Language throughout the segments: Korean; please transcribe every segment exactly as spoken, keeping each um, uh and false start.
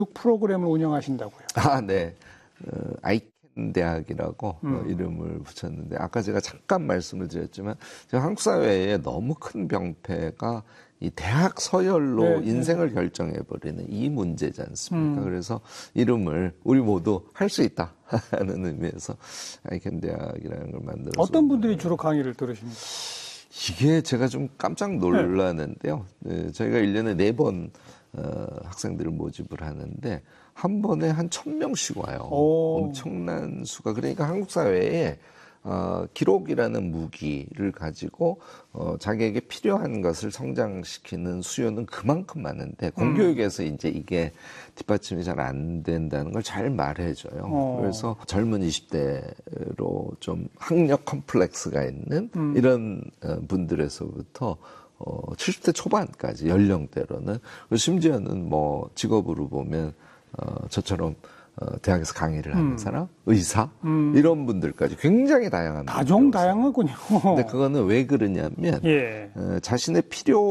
프로그램을 운영하신다고요? 아, 네. 어, 아이캔 대학이라고 음. 어, 이름을 붙였는데 아까 제가 잠깐 말씀을 드렸지만 제가 한국 사회에 너무 큰 병폐가 이 대학 서열로 네, 인생을 네. 결정해버리는 이 문제지 않습니까? 음. 그래서 이름을 우리 모두 할 수 있다 하는 의미에서 아이캔 대학이라는 걸 만들어서 어떤 분들이 주로 강의를 들으십니까? 이게 제가 좀 깜짝 놀라는데요. 네, 저희가 일 년에 네 번 어, 학생들을 모집을 하는데 한 번에 한 천 명씩 와요. 오. 엄청난 수가. 그러니까 한국 사회에 어, 기록이라는 무기를 가지고 어, 자기에게 필요한 것을 성장시키는 수요는 그만큼 많은데 공교육에서 이제 이게 뒷받침이 잘 안 된다는 걸 잘 말해줘요. 어. 그래서 젊은 이십 대로 좀 학력 컴플렉스가 있는 음. 이런 어, 분들에서부터 어, 칠십 대 초반까지 연령대로는 심지어는 뭐 직업으로 보면 어, 저처럼 어, 대학에서 강의를 하는 음. 사람, 의사 음. 이런 분들까지 굉장히 다양한 다종다양하군요. 근데 그거는 왜 그러냐면 예. 어, 자신의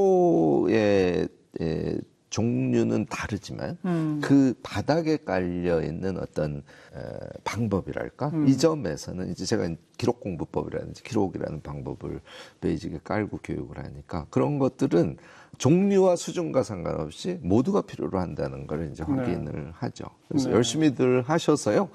필요의 에, 종류는 다르지만 음. 그 바닥에 깔려 있는 어떤 에, 방법이랄까 음. 이 점에서는 이제 제가 기록공부법이라든지 기록이라는 방법을 베이직에 깔고 교육을 하니까 그런 것들은 종류와 수준과 상관없이 모두가 필요로 한다는 걸 이제 확인을 네. 하죠. 그래서 네. 열심히들 하셔서요.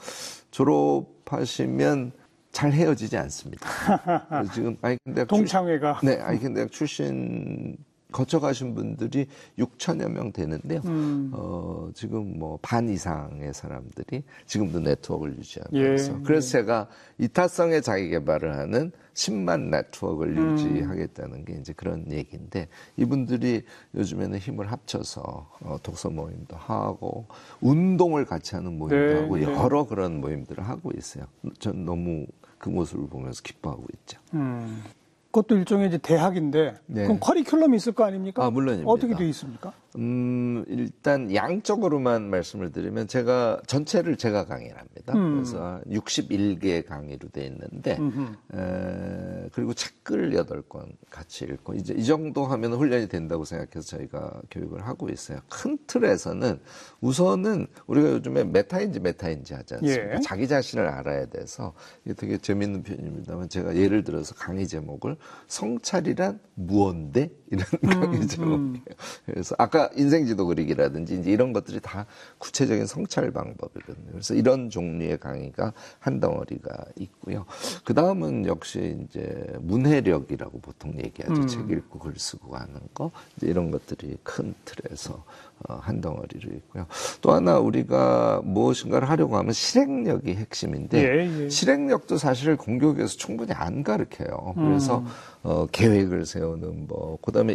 졸업하시면 잘 헤어지지 않습니다. 지금 아이캔 대학 동창회가 출, 네, 아이캔 대학 출신 거쳐가신 분들이 육천여 명 되는데요. 음. 어, 지금 뭐 반 이상의 사람들이 지금도 네트워크를 유지하고 예, 있어요. 그래서 예. 제가 이타성의 자기 개발을 하는 십만 네트워크를 음. 유지하겠다는 게 이제 그런 얘기인데 이분들이 요즘에는 힘을 합쳐서 어, 독서 모임도 하고 운동을 같이 하는 모임도 네, 하고 네. 여러 그런 모임들을 하고 있어요. 전 너무 그 모습을 보면서 기뻐하고 있죠. 음. 그것도 일종의 이제 대학인데 네. 그럼 커리큘럼이 있을 거 아닙니까? 아, 물론입니다. 어떻게 돼 있습니까? 음, 일단 양적으로만 말씀을 드리면 제가 전체를 제가 강의를 합니다. 음. 그래서 육십일 개 강의로 돼 있는데 에, 그리고 책을 여덟 권 같이 읽고 이제 이 정도 하면 훈련이 된다고 생각해서 저희가 교육을 하고 있어요. 큰 틀에서는 우선은 우리가 요즘에 메타인지 메타인지 하지 않습니까? 예. 자기 자신을 알아야 돼서 이게 되게 재밌는 표현입니다만 제가 예를 들어서 강의 제목을 성찰이란 무언데? 이런 강의 음, 제목이에요. 음. 그래서 아까 인생지도 그리기라든지 이제 이런 것들이 다 구체적인 성찰 방법이거든요. 그래서 이런 종류의 강의가 한 덩어리가 있고요. 그 다음은 역시 이제 문해력이라고 보통 얘기하죠. 음. 책 읽고 글 쓰고 하는 거 이제 이런 것들이 큰 틀에서 어, 한 덩어리로 있고요. 또 하나 우리가 무엇인가를 하려고 하면 실행력이 핵심인데 예, 예. 실행력도 사실 공교육에서 충분히 안 가르쳐요. 그래서 음. 어, 계획을 세우는 법, 그다음에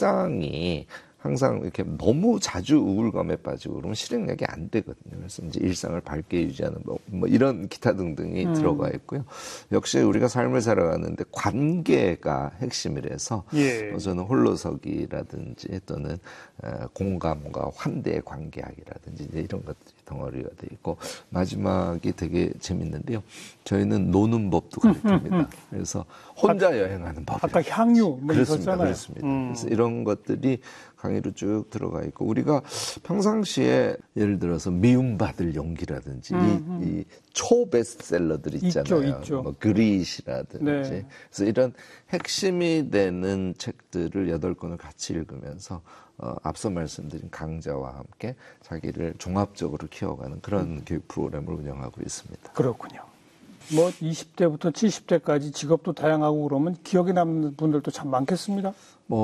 일상이 항상 이렇게 너무 자주 우울감에 빠지고 그러면 실행력이 안 되거든요. 그래서 이제 일상을 밝게 유지하는 법, 뭐 이런 기타 등등이 음. 들어가 있고요. 역시 우리가 삶을 살아가는데 관계가 핵심이라서 예. 어, 저는 홀로서기라든지 또는 어, 공감과 환대의 관계학이라든지 이제 이런 것들이 덩어리가 돼 있고 마지막이 되게 재밌는데요. 저희는 노는 법도 가르칩니다. 그래서 혼자 여행하는 법. 아까 향유 뭐 그렇습니다. 있었잖아요. 그렇습니다. 음. 그래서 이런 것들이 강의로 쭉 들어가 있고 우리가 평상시에 예를 들어서 미움받을 용기라든지 음, 이, 이 초베스트셀러들 있잖아요. 있죠, 있죠. 뭐 그릿이라든지 네. 그래서 이런 핵심이 되는 책들을 여덟 권을 같이 읽으면서 어, 앞서 말씀드린 강좌와 함께 자기를 종합적으로 키워가는 그런 음. 교육 프로그램을 운영하고 있습니다. 그렇군요. 뭐 이십 대부터 칠십 대까지 직업도 다양하고 그러면 기억에 남는 분들도 참 많겠습니다.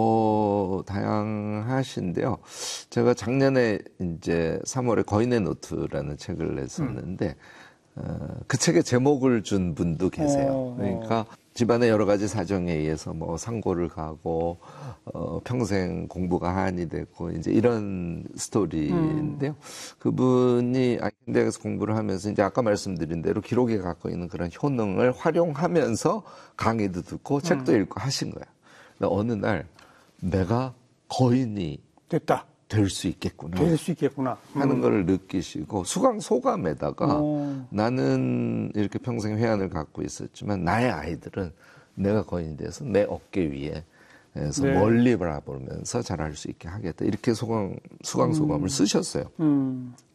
뭐 다양하신데요. 제가 작년에 이제 삼월에 거인의 노트라는 책을 냈었는데 음. 어, 그 책에 제목을 준 분도 계세요. 어, 그러니까 집안의 여러 가지 사정에 의해서 뭐 상고를 가고 어, 평생 공부가 한이 됐고 이제 이런 스토리인데요. 음. 그분이 아이캔 대학에서 공부를 하면서 이제 아까 말씀드린 대로 기록에 갖고 있는 그런 효능을 활용하면서 강의도 듣고 책도 음. 읽고 하신 거예요. 근데 어느 날 내가 거인이 됐다. 될 수 있겠구나. 될 수 있겠구나. 하는 음. 걸 느끼시고 수강 소감에다가 오. 나는 이렇게 평생 회한을 갖고 있었지만 나의 아이들은 내가 거인이 돼서 내 어깨 위에 에서 네. 멀리 바라보면서 잘할 수 있게 하겠다. 이렇게 소강, 수강 소감을 음. 쓰셨어요. 음.